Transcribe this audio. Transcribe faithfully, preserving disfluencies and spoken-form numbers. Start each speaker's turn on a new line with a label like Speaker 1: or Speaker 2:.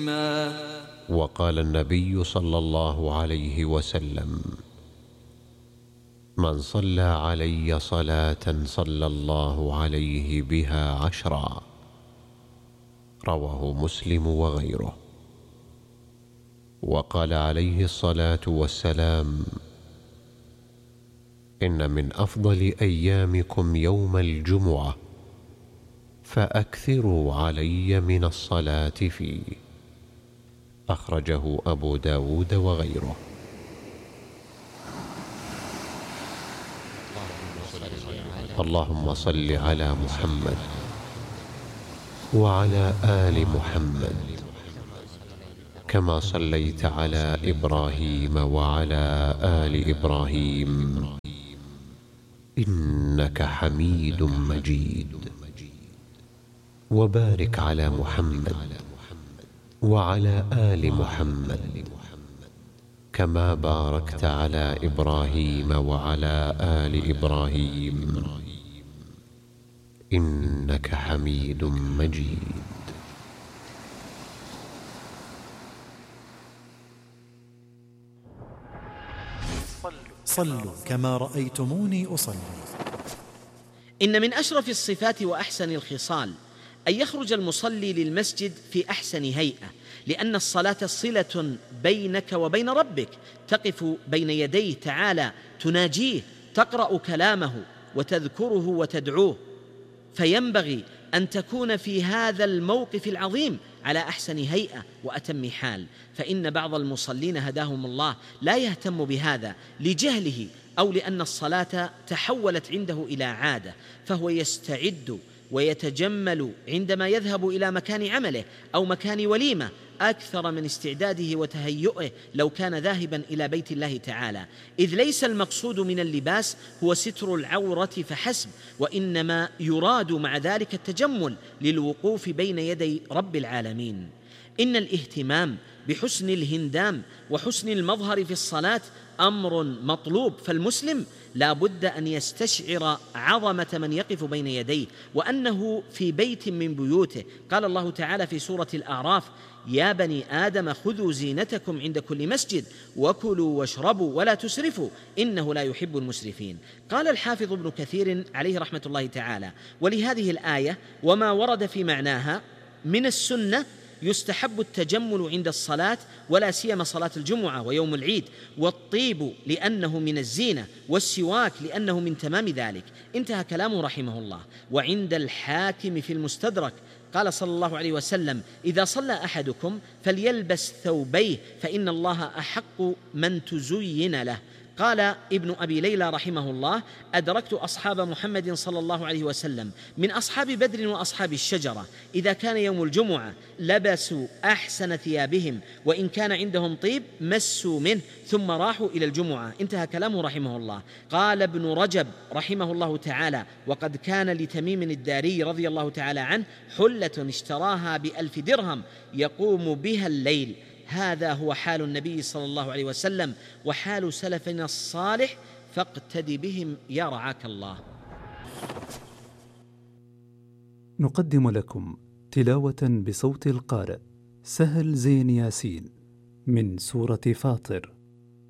Speaker 1: وقال النبي صلى الله عليه وسلم: من صلى علي صلاة صلى الله عليه بها عشرا. رواه مسلم وغيره. وقال عليه الصلاة والسلام: إن من أفضل أيامكم يوم الجمعة، فأكثروا علي من الصلاة فيه. أخرجه أبو داود وغيره. اللهم صل على محمد وعلى آل محمد كما صليت على إبراهيم وعلى آل إبراهيم إنك حميد مجيد. وبارك على محمد وعلى آل محمد كما باركت على إبراهيم وعلى آل إبراهيم إنك حميد مجيد.
Speaker 2: صلوا كما رأيتموني أصلي.
Speaker 3: إن من أشرف الصفات وأحسن الخصال أن يخرج المصلي للمسجد في أحسن هيئة، لأن الصلاة صلة بينك وبين ربك، تقف بين يديه تعالى تناجيه، تقرأ كلامه وتذكره وتدعوه، فينبغي أن تكون في هذا الموقف العظيم على أحسن هيئة وأتم حال. فإن بعض المصلين هداهم الله لا يهتم بهذا لجهله أو لأن الصلاة تحولت عنده إلى عادة، فهو يستعد ويتجمل عندما يذهب إلى مكان عمله أو مكان وليمة أكثر من استعداده وتهيئه لو كان ذاهبا إلى بيت الله تعالى، إذ ليس المقصود من اللباس هو ستر العورة فحسب، وإنما يراد مع ذلك التجمل للوقوف بين يدي رب العالمين. إن الاهتمام بحسن الهندام وحسن المظهر في الصلاة أمر مطلوب، فالمسلم لا بد أن يستشعر عظمة من يقف بين يديه وأنه في بيت من بيوته. قال الله تعالى في سورة الأعراف: يا بني آدم خذوا زينتكم عند كل مسجد وكلوا واشربوا ولا تسرفوا إنه لا يحب المسرفين. قال الحافظ ابن كثير عليه رحمة الله تعالى: ولهذه الآية وما ورد في معناها من السنة يستحب التجمل عند الصلاة، ولا سيما صلاة الجمعة ويوم العيد، والطيب لأنه من الزينة، والسواك لأنه من تمام ذلك. انتهى كلامه رحمه الله. وعند الحاكم في المستدرك قال صلى الله عليه وسلم: إذا صلى أحدكم فليلبس ثوبيه فإن الله أحق من تزين له. قال ابن أبي ليلى رحمه الله: أدركت أصحاب محمد صلى الله عليه وسلم من أصحاب بدر وأصحاب الشجرة إذا كان يوم الجمعة لبسوا أحسن ثيابهم، وإن كان عندهم طيب مسوا منه ثم راحوا إلى الجمعة. انتهى كلامه رحمه الله. قال ابن رجب رحمه الله تعالى: وقد كان لتميم الداري رضي الله تعالى عنه حلة اشتراها بألف درهم يقوم بها الليل. هذا هو حال النبي صلى الله عليه وسلم وحال سلفنا الصالح، فاقتد بهم يا رعاك الله.
Speaker 2: نقدم لكم تلاوة بصوت القارئ سهل زين ياسين من سورة فاطر.